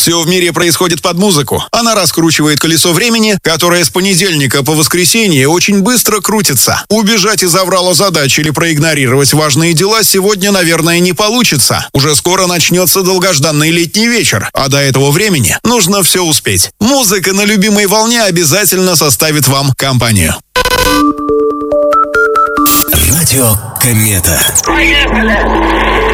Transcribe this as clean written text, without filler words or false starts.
Все в мире происходит под музыку. Она раскручивает колесо времени, которое с понедельника по воскресенье очень быстро крутится. Убежать из аврала задач или проигнорировать важные дела сегодня, наверное, не получится. Уже скоро начнется долгожданный летний вечер, а до этого времени нужно все успеть. Музыка на любимой волне обязательно составит вам компанию. Радио Комета. Поехали!